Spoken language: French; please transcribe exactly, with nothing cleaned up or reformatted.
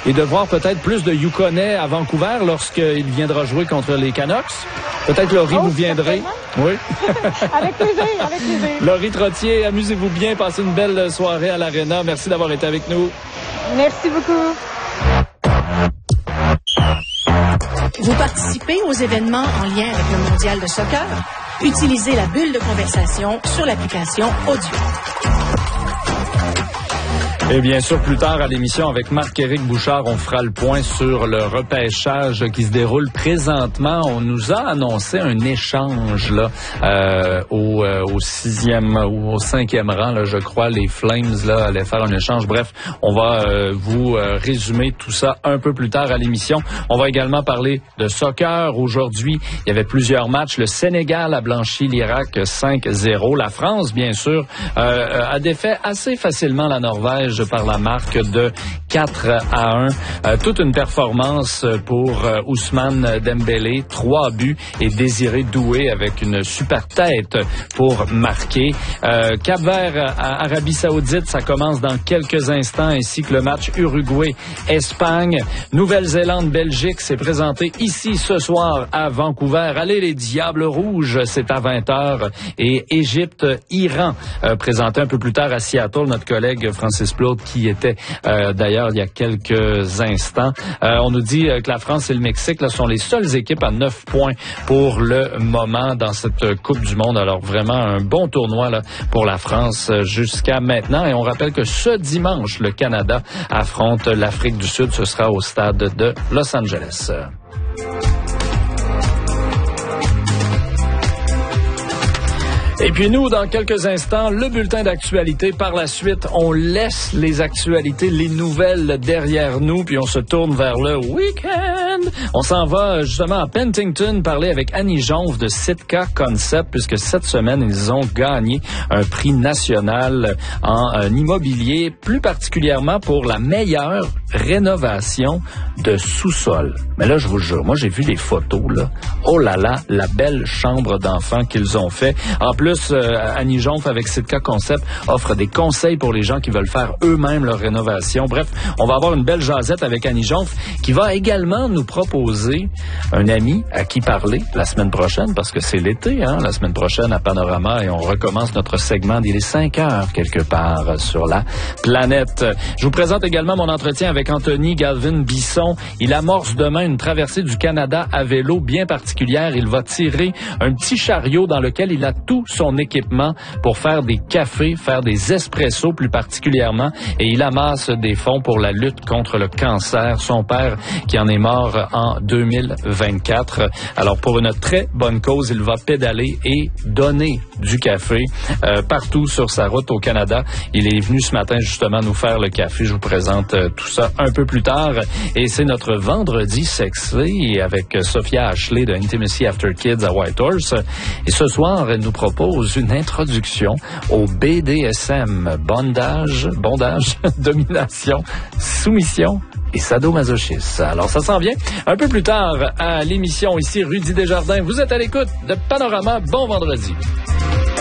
et de voir peut-être plus de Yukonnais à Vancouver lorsqu'il viendra jouer contre les Canucks. Peut-être Laurie, oh, vous viendrez. Oui. Avec plaisir, avec plaisir. Laurie Trottier, amusez-vous bien, passez une belle soirée à l'Arena. Merci d'avoir été avec nous. Merci beaucoup. Vous participez aux événements en lien avec le mondial de soccer? Utilisez la bulle de conversation sur l'application Audio. Et bien sûr, plus tard à l'émission avec Marc-Éric Bouchard, on fera le point sur le repêchage qui se déroule présentement. On nous a annoncé un échange là euh, au, euh, au sixième ou au cinquième rang, là, je crois. Les Flames là allaient faire un échange. Bref, on va euh, vous euh, résumer tout ça un peu plus tard à l'émission. On va également parler de soccer. Aujourd'hui, il y avait plusieurs matchs. Le Sénégal a blanchi l'Irak cinq zéro. La France, bien sûr, euh, a défait assez facilement la Norvège par la marque de quatre à un. Euh, toute une performance pour euh, Ousmane Dembélé, trois buts et Désiré Doué avec une super tête pour marquer. Euh, Cap-Vert à Arabie Saoudite, ça commence dans quelques instants, ainsi que le match Uruguay-Espagne. Nouvelle-Zélande, Belgique, c'est présenté ici ce soir à Vancouver. Allez les Diables Rouges, c'est à vingt heures. Et Égypte-Iran, euh, présenté un peu plus tard à Seattle, notre collègue Francis Plaude qui était euh, d'ailleurs il y a quelques instants. Euh, on nous dit euh, que la France et le Mexique là, sont les seules équipes à neuf points pour le moment dans cette Coupe du Monde. Alors vraiment un bon tournoi là, pour la France euh, jusqu'à maintenant. Et on rappelle que ce dimanche, le Canada affronte l'Afrique du Sud. Ce sera au stade de Los Angeles. Et puis nous, dans quelques instants, le bulletin d'actualité. Par la suite, on laisse les actualités, les nouvelles derrière nous, puis on se tourne vers le week-end. On s'en va justement à Penticton parler avec Annie Jonve de Sitka Concept, puisque cette semaine, ils ont gagné un prix national en euh, immobilier, plus particulièrement pour la meilleure rénovation de sous-sol. Mais là, je vous jure, moi, j'ai vu les photos, là. Oh là là, la belle chambre d'enfant qu'ils ont fait. En plus, euh, Annie Jonve, avec Sitka Concept, offre des conseils pour les gens qui veulent faire eux-mêmes leur rénovation. Bref, on va avoir une belle jasette avec Annie Jonve, qui va également nous proposer un ami à qui parler la semaine prochaine, parce que c'est l'été, hein, la semaine prochaine à Panorama, et on recommence notre segment d'il est cinq heures quelque part sur la planète. Je vous présente également mon entretien avec Anthony Galvin-Bisson. Il amorce demain une traversée du Canada à vélo bien particulière. Il va tirer un petit chariot dans lequel il a tout son équipement pour faire des cafés, faire des espressos plus particulièrement, et il amasse des fonds pour la lutte contre le cancer. Son père qui en est mort en deux mille vingt-quatre. Alors pour une très bonne cause, il va pédaler et donner du café euh, partout sur sa route au Canada. Il est venu ce matin justement nous faire le café. Je vous présente euh, tout ça un peu plus tard. Et c'est notre vendredi sexy avec Sophia Ashley de Intimacy After Kids à Whitehorse. Et ce soir, elle nous propose une introduction au B D S M, bondage, bondage, domination, soumission et sadomasochisme. Alors ça s'en vient un peu plus tard à l'émission ici, Rudy Desjardins. Vous êtes à l'écoute de Panorama. Bon vendredi.